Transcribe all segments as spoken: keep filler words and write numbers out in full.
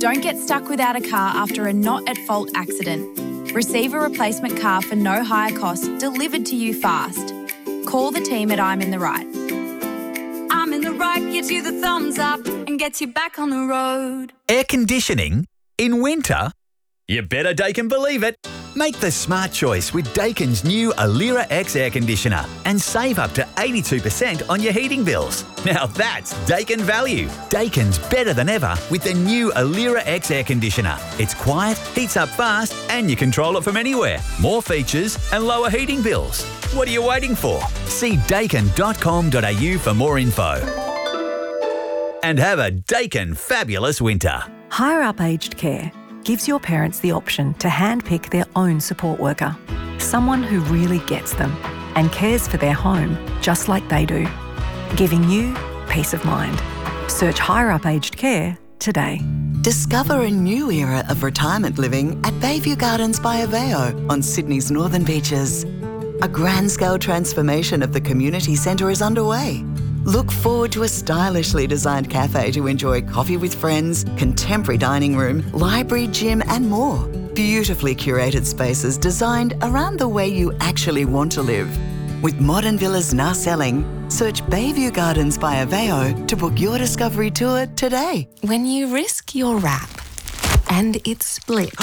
Don't get stuck without a car after a not-at-fault accident. Receive a replacement car for no higher cost delivered to you fast. Call the team at I'm in the Right. I'm in the Right gives you the thumbs up and gets you back on the road. Air conditioning in winter? You better Daikin believe it. Make the smart choice with Daikin's new Alira X air conditioner and save up to eighty-two percent on your heating bills. Now that's Daikin value. Daikin's better than ever with the new Alira X air conditioner. It's quiet, heats up fast, and you control it from anywhere. More features and lower heating bills. What are you waiting for? See daikin dot com dot a u for more info. And have a Daikin fabulous winter. Higher Up Aged Care gives your parents the option to handpick their own support worker, someone who really gets them and cares for their home just like they do, giving you peace of mind. Search Higher Up Aged Care today. Discover a new era of retirement living at Bayview Gardens by Aveo on Sydney's northern beaches. A grand-scale transformation of the community centre is underway. Look forward to a stylishly designed cafe to enjoy coffee with friends, contemporary dining room, library, gym and more. Beautifully curated spaces designed around the way you actually want to live. With modern villas now selling, search Bayview Gardens by Aveo to book your discovery tour today. When you risk your wrap and it splits,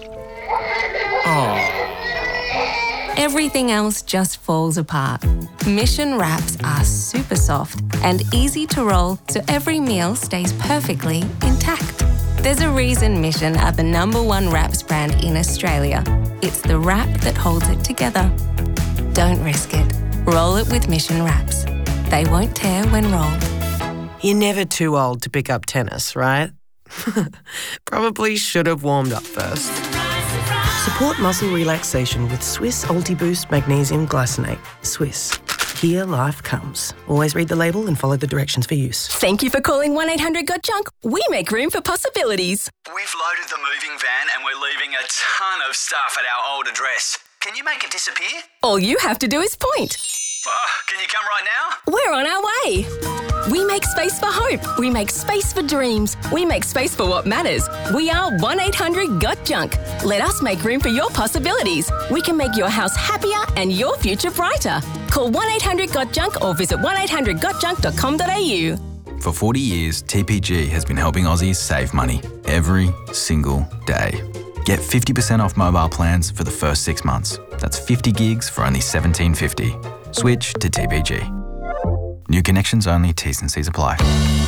Oh. everything else just falls apart. Mission wraps are super soft and easy to roll so every meal stays perfectly intact. There's a reason Mission are the number one wraps brand in Australia. It's the wrap that holds it together. Don't risk it. Roll it with Mission wraps. They won't tear when rolled. You're never too old to pick up tennis, right? Probably should have warmed up first. Support muscle relaxation with Swiss Ultiboost Magnesium Glycinate. Swiss. Here life comes. Always read the label and follow the directions for use. Thank you for calling one eight hundred got junk. We make room for possibilities. We've loaded the moving van and we're leaving a ton of stuff at our old address. Can you make it disappear? All you have to do is point. Oh, can you come right now? We're on our way. We make space for hope. We make space for dreams. We make space for what matters. We are one eight hundred got junk. Let us make room for your possibilities. We can make your house happier and your future brighter. Call one eight hundred got junk or visit one eight hundred got junk dot com dot a u. For forty years, T P G has been helping Aussies save money every single day. Get fifty percent off mobile plans for the first six months. That's fifty gigs for only seventeen fifty. Switch to T P G. New connections only, T's and C's apply.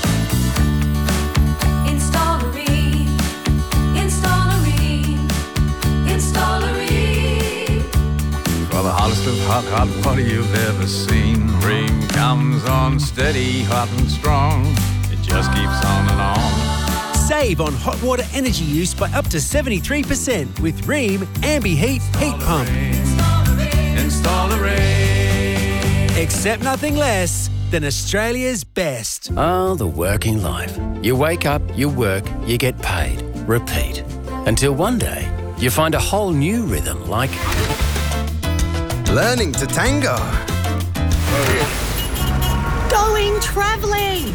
Installery, Installery, Installery. For the hottest of hot, hot water you've ever seen, Ream comes on steady, hot and strong. It just keeps on and on. Save on hot water energy use by up to seventy-three percent with Ream Ambi Heat Heat Pump. Installery. Accept nothing less than Australia's best. Oh, the working life. You wake up, you work, you get paid. Repeat. Until one day, you find a whole new rhythm like... learning to tango. Going travelling.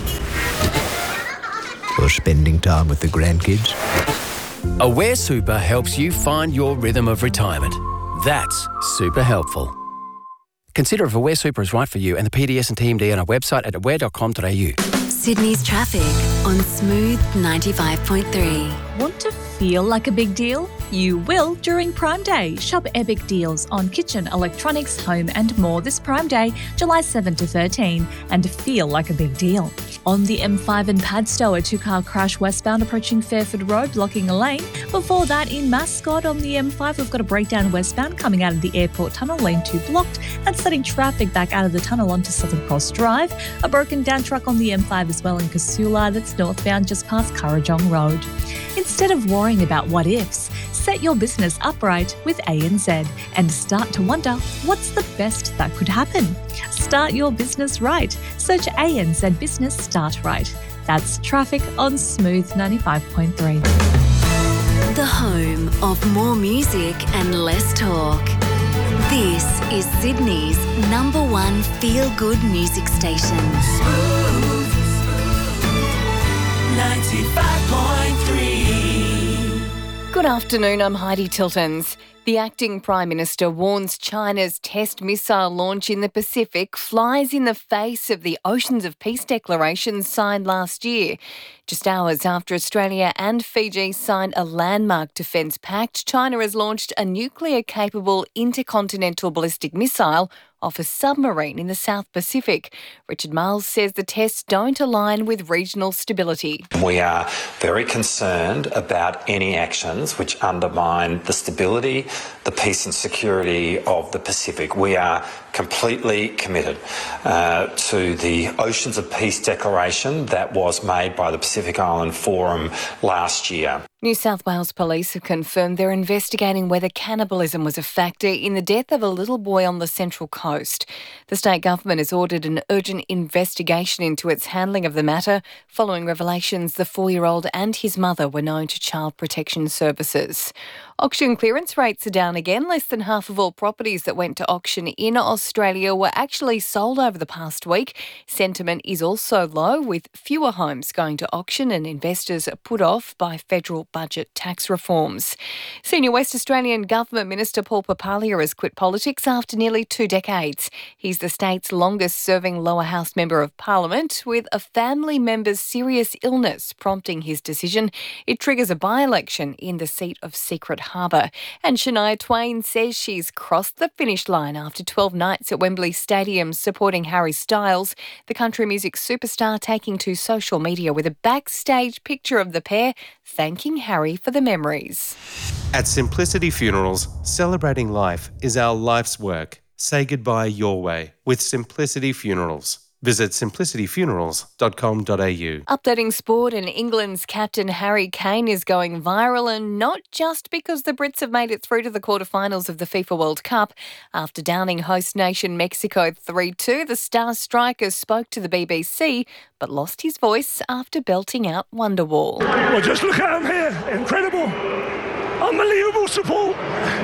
Or spending time with the grandkids. Aware Super helps you find your rhythm of retirement. That's super helpful. Consider if Aware Super is right for you and the P D S and T M D on our website at aware dot com dot a u. Sydney's traffic on Smooth ninety-five point three. Want to feel like a big deal? You will during Prime Day. Shop epic deals on kitchen, electronics, home and more this Prime Day, July seventh to thirteen, and feel like a big deal. On the M five in Padstow, a two-car crash westbound approaching Fairford Road, blocking a lane. Before that, in Mascot on the M five, we've got a breakdown westbound coming out of the airport tunnel, lane two blocked, and setting traffic back out of the tunnel onto Southern Cross Drive. A broken down truck on the M five as well in Casula, that's northbound just past Currajong Road. Instead of worrying about what ifs, set your business upright with A N Z and start to wonder what's the best that could happen. Start your business right. Search A N Z Business Start Right. That's traffic on Smooth ninety-five point three. The home of more music and less talk. This is Sydney's number one feel-good music station. Smooth ninety-five point three. Good afternoon, I'm Heidi Tiltons. The acting Prime Minister warns China's test missile launch in the Pacific flies in the face of the Oceans of Peace declarations signed last year. Just hours after Australia and Fiji signed a landmark defence pact, China has launched a nuclear-capable intercontinental ballistic missile off a submarine in the South Pacific. Richard Miles says the tests don't align with regional stability. We are very concerned about any actions which undermine the stability, the peace and security of the Pacific. We are completely committed uh, to the Oceans of Peace declaration that was made by the Pacific Island Forum last year. New South Wales Police have confirmed they're investigating whether cannibalism was a factor in the death of a little boy on the Central Coast. The state government has ordered an urgent investigation into its handling of the matter following revelations the four-year-old and his mother were known to Child Protection Services. Auction clearance rates are down again. Less than half of all properties that went to auction in Australia were actually sold over the past week. Sentiment is also low, with fewer homes going to auction and investors put off by federal budget tax reforms. Senior West Australian Government Minister Paul Papalia has quit politics after nearly two decades. He's the state's longest-serving lower house member of Parliament, with a family member's serious illness prompting his decision. It triggers a by-election in the seat of Secret Harbour. And Shania Twain says she's crossed the finish line after twelve nights at Wembley Stadium supporting Harry Styles. The country music superstar taking to social media with a backstage picture of the pair, thanking Harry for the memories. At Simplicity Funerals, celebrating life is our life's work. Say goodbye your way with Simplicity Funerals. Visit simplicity funerals dot com dot a u. Updating sport, and England's captain Harry Kane is going viral, and not just because the Brits have made it through to the quarterfinals of the FIFA World Cup. After downing host nation Mexico three two, the star striker spoke to the B B C but lost his voice after belting out Wonderwall. Well, just look at him here. Incredible. Unbelievable support.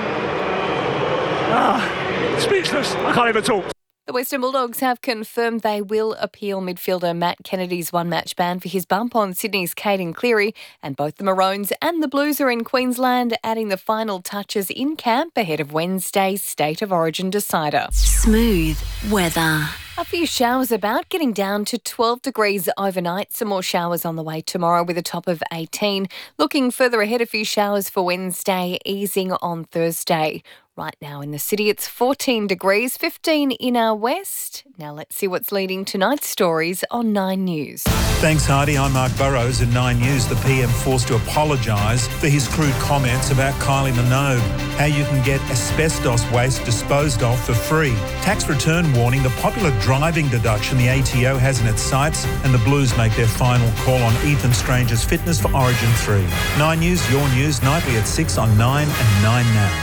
Ah, speechless. I can't even talk. The Western Bulldogs have confirmed they will appeal midfielder Matt Kennedy's one-match ban for his bump on Sydney's Caden Cleary, and both the Maroons and the Blues are in Queensland, adding the final touches in camp ahead of Wednesday's State of Origin decider. Smooth weather. A few showers about, getting down to twelve degrees overnight. Some more showers on the way tomorrow with a top of eighteen. Looking further ahead, a few showers for Wednesday, easing on Thursday. Right now in the city, it's fourteen degrees, fifteen in our west. Now let's see what's leading tonight's stories on Nine News. Thanks, Heidi. I'm Mark Burrows. In Nine News, the P M forced to apologise for his crude comments about Kylie Minogue. How you can get asbestos waste disposed of for free. Tax return warning, the popular driving deduction the A T O has in its sights, and the Blues make their final call on Ethan Strange's fitness for Origin three. Nine News, your news, nightly at six on Nine and Nine Now.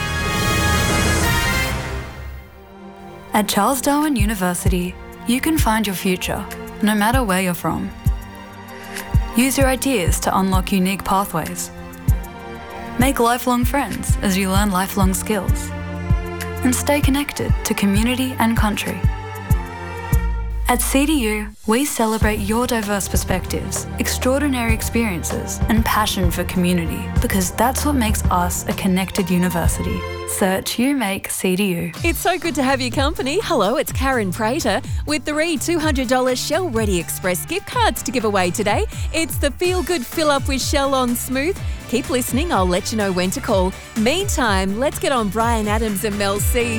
At Charles Darwin University, you can find your future, no matter where you're from. Use your ideas to unlock unique pathways. Make lifelong friends as you learn lifelong skills. And stay connected to community and country. At C D U, we celebrate your diverse perspectives, extraordinary experiences, and passion for community, because that's what makes us a connected university. Search You Make C D U. It's so good to have your company. Hello, it's Karen Prater with three two hundred dollars Shell Ready Express gift cards to give away today. It's the Feel Good Fill Up with Shell on Smooth. Keep listening, I'll let you know when to call. Meantime, let's get on Brian Adams and Mel C.